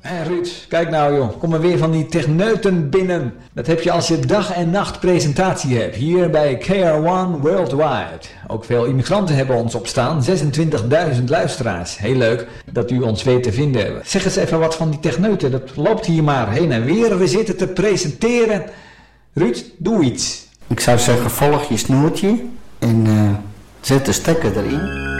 Hé Ruud, kijk nou joh, kom maar weer van die techneuten binnen. Dat heb je als je dag en nacht presentatie hebt, hier bij KR1 Worldwide. Ook veel immigranten hebben ons op staan, 26.000 luisteraars. Heel leuk dat u ons weet te vinden. Zeg eens even wat van die techneuten, dat loopt hier maar heen en weer. We zitten te presenteren. Ruud, doe iets. Ik zou zeggen, volg je snoertje en zet de stekker erin.